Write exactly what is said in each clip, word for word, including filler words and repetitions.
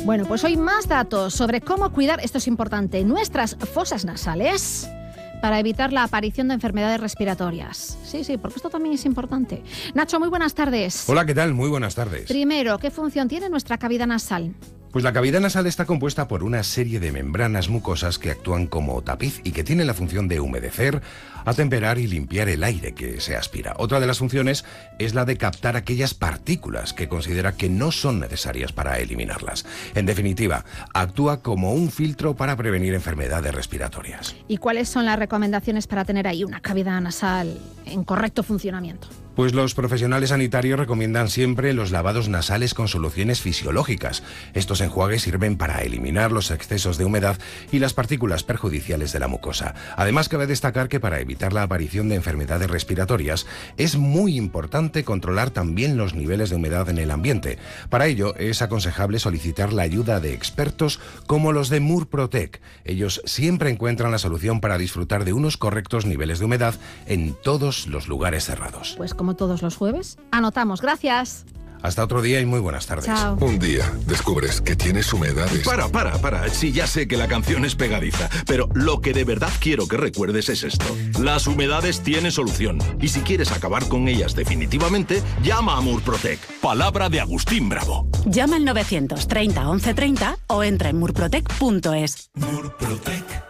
Bueno, pues hoy más datos sobre cómo cuidar, esto es importante, nuestras fosas nasales para evitar la aparición de enfermedades respiratorias. Sí, sí, porque esto también es importante. Nacho, muy buenas tardes. Hola, ¿qué tal? Muy buenas tardes. Primero, ¿qué función tiene nuestra cavidad nasal? Pues la cavidad nasal está compuesta por una serie de membranas mucosas que actúan como tapiz y que tienen la función de humedecer, atemperar y limpiar el aire que se aspira. Otra de las funciones es la de captar aquellas partículas que considera que no son necesarias para eliminarlas. En definitiva, actúa como un filtro para prevenir enfermedades respiratorias. ¿Y cuáles son las recomendaciones para tener ahí una cavidad nasal en correcto funcionamiento? Pues los profesionales sanitarios recomiendan siempre los lavados nasales con soluciones fisiológicas. Estos enjuagues sirven para eliminar los excesos de humedad y las partículas perjudiciales de la mucosa. Además, cabe destacar que para evitar la aparición de enfermedades respiratorias es muy importante controlar también los niveles de humedad en el ambiente. Para ello es aconsejable solicitar la ayuda de expertos como los de Murprotec. Ellos siempre encuentran la solución para disfrutar de unos correctos niveles de humedad en todos los lugares cerrados. Pues como todos los jueves, anotamos. Gracias. Hasta otro día y muy buenas tardes. Chao. Un día descubres que tienes humedades. Para, para, para. Sí, ya sé que la canción es pegadiza, pero lo que de verdad quiero que recuerdes es esto. Las humedades tienen solución. Y si quieres acabar con ellas definitivamente, llama a Murprotec. Palabra de Agustín Bravo. Llama al novecientos treinta once treinta o entra en murprotec punto es. Murprotec.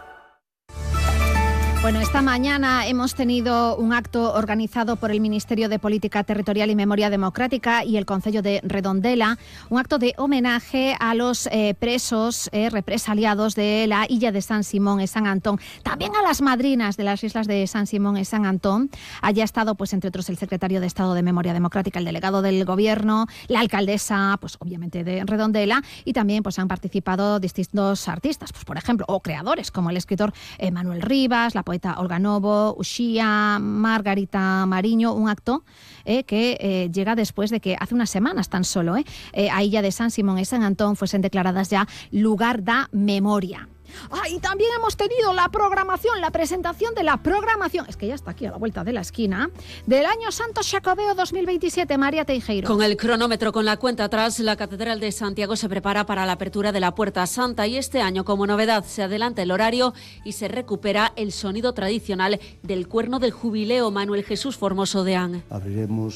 Bueno, esta mañana hemos tenido un acto organizado por el Ministerio de Política Territorial y Memoria Democrática y el Concello de Redondela, un acto de homenaje a los eh, presos eh, represaliados de la illa de San Simón y San Antón, también a las madrinas de las islas de San Simón y San Antón. Allí ha estado, pues entre otros, el secretario de Estado de Memoria Democrática, el delegado del Gobierno, la alcaldesa, pues obviamente de Redondela, y también pues han participado distintos artistas, pues por ejemplo, o creadores, como el escritor eh, Manuel Rivas, la poeta Olga Novo, Uxía, Margarita Mariño, un acto eh, que eh, llega después de que hace unas semanas tan solo eh, eh, a illa de San Simón y San Antón fuesen declaradas ya lugar da memoria. Ah, y también hemos tenido la programación, la presentación de la programación, es que ya está aquí a la vuelta de la esquina, del Año Santo Xacobeo dos mil veintisiete, María Teijeiro. Con el cronómetro, con la cuenta atrás, la Catedral de Santiago se prepara para la apertura de la Puerta Santa y este año, como novedad, se adelanta el horario y se recupera el sonido tradicional del cuerno del jubileo. Manuel Jesús Formoso Deán. Abriremos